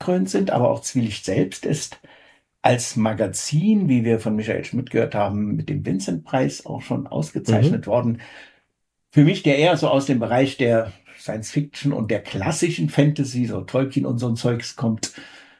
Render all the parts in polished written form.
preisgekrönt sind, aber auch Zwielicht selbst ist als Magazin, wie wir von Michael Schmidt gehört haben, mit dem Vincent-Preis auch schon ausgezeichnet worden. Für mich der eher so aus dem Bereich der Science Fiction und der klassischen Fantasy, so Tolkien und so ein Zeugs kommt.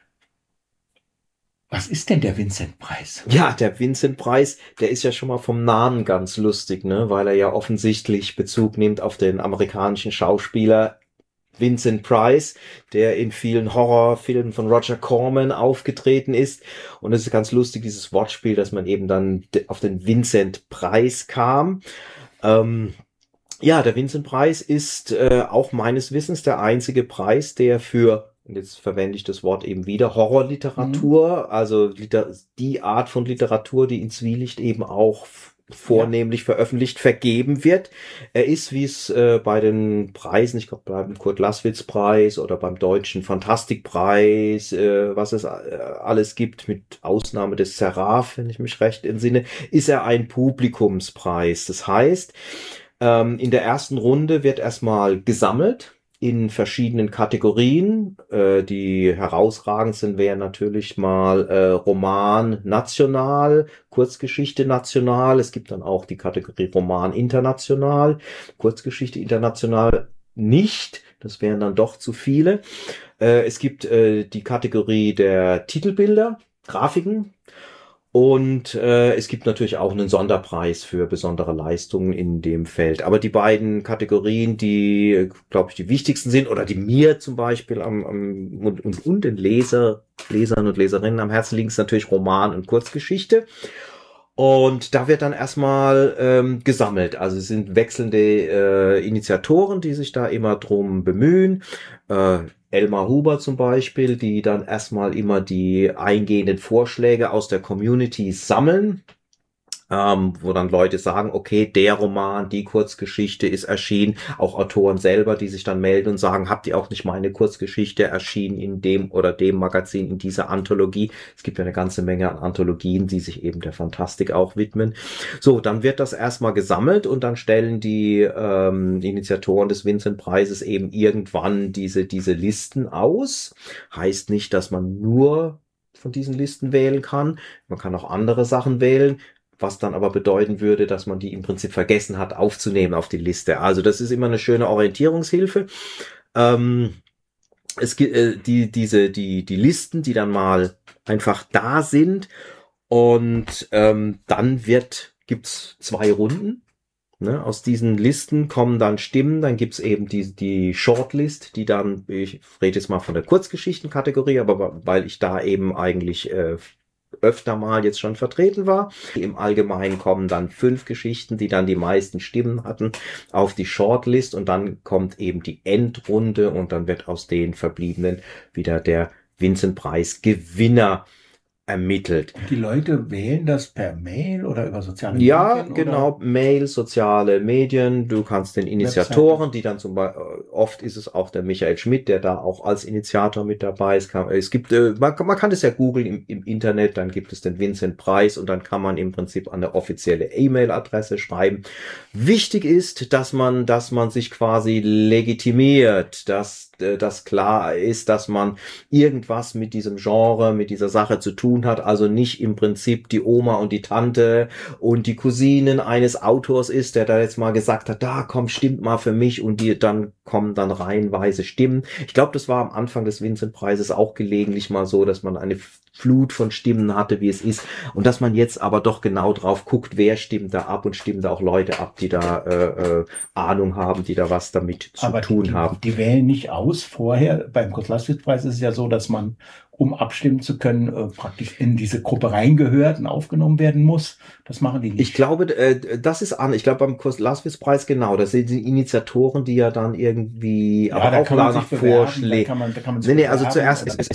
Was ist denn der Vincent-Preis? Ja, der Vincent-Preis, der ist ja schon mal vom Namen ganz lustig, ne, weil er ja offensichtlich Bezug nimmt auf den amerikanischen Schauspieler Vincent Price, der in vielen Horrorfilmen von Roger Corman aufgetreten ist. Und es ist ganz lustig, dieses Wortspiel, dass man eben dann auf den Vincent-Preis kam. Ja, der Vincent-Preis ist auch meines Wissens der einzige Preis, der für, und jetzt verwende ich das Wort eben wieder, Horrorliteratur, also die Art von Literatur, die in Zwielicht eben auch vornehmlich veröffentlicht, vergeben wird. Er ist, wie es bei den Preisen, ich glaube beim Kurt-Laßwitz-Preis oder beim Deutschen Fantastikpreis, was es alles gibt, mit Ausnahme des Seraph, wenn ich mich recht entsinne, ist er ein Publikumspreis. Das heißt, in der ersten Runde wird erstmal gesammelt in verschiedenen Kategorien. Die herausragendsten wären natürlich mal Roman national, Kurzgeschichte national. Es gibt dann auch die Kategorie Roman international, Kurzgeschichte international nicht. Das wären dann doch zu viele. Es gibt die Kategorie der Titelbilder, Grafiken. Und es gibt natürlich auch einen Sonderpreis für besondere Leistungen in dem Feld. Aber die beiden Kategorien, die, glaube ich, die wichtigsten sind, oder die mir zum Beispiel und den Lesern und Leserinnen am Herzen liegen, ist natürlich Roman und Kurzgeschichte. Und da wird dann erstmal gesammelt. Also es sind wechselnde Initiatoren, die sich da immer drum bemühen. Elmar Huber zum Beispiel, die dann erstmal immer die eingehenden Vorschläge aus der Community sammeln, wo dann Leute sagen, okay, der Roman, die Kurzgeschichte ist erschienen, auch Autoren selber, die sich dann melden und sagen, habt ihr auch nicht meine Kurzgeschichte erschienen in dem oder dem Magazin, in dieser Anthologie? Es gibt ja eine ganze Menge an Anthologien, die sich eben der Fantastik auch widmen. So, dann wird das erstmal gesammelt und dann stellen die Initiatoren des Vincent-Preises eben irgendwann diese Listen aus. Heißt nicht, dass man nur von diesen Listen wählen kann. Man kann auch andere Sachen wählen, was dann aber bedeuten würde, dass man die im Prinzip vergessen hat aufzunehmen auf die Liste. Also das ist immer eine schöne Orientierungshilfe. Es gibt die Listen, die dann mal einfach da sind, und dann gibt's 2 Runden. Ne? Aus diesen Listen kommen dann Stimmen, dann gibt's eben die Shortlist, die dann, ich rede jetzt mal von der Kurzgeschichtenkategorie, aber weil ich da eben eigentlich öfter mal jetzt schon vertreten war. Im Allgemeinen kommen dann 5 Geschichten, die dann die meisten Stimmen hatten, auf die Shortlist, und dann kommt eben die Endrunde und dann wird aus den Verbliebenen wieder der Vincent-Preis-Gewinner ermittelt. Die Leute wählen das per Mail oder über soziale Medien? Ja, Medien, genau, oder? Mail, soziale Medien. Du kannst den Initiatoren, Webseite, die dann zum Beispiel, oft ist es auch der Michael Schmidt, der da auch als Initiator mit dabei ist. Es gibt, man kann das ja googeln im Internet, dann gibt es den Vincent-Preis und dann kann man im Prinzip an eine offizielle E-Mail-Adresse schreiben. Wichtig ist, dass man sich quasi legitimiert, dass das klar ist, dass man irgendwas mit diesem Genre, mit dieser Sache zu tun hat, also nicht im Prinzip die Oma und die Tante und die Cousinen eines Autors ist, der da jetzt mal gesagt hat, da komm, stimmt mal für mich, und dann kommen dann reihenweise Stimmen. Ich glaube, das war am Anfang des Vincent-Preises auch gelegentlich mal so, dass man eine Flut von Stimmen hatte, wie es ist, und dass man jetzt aber doch genau drauf guckt, wer stimmt da ab, und stimmen da auch Leute ab, die da Ahnung haben, die da was damit zu tun haben. Die wählen nicht aus vorher. Beim Kurt-Laßwitz-Preis ist es ja so, dass man, um abstimmen zu können, praktisch in diese Gruppe reingehört und aufgenommen werden muss. Das machen die nicht. Ich glaube, das ist an. Ich glaube, beim Kurt-Laßwitz-Preis genau. Das sind die Initiatoren, die ja dann irgendwie, ja, aber auch nach Vorschlägen. Da kann man also zuerst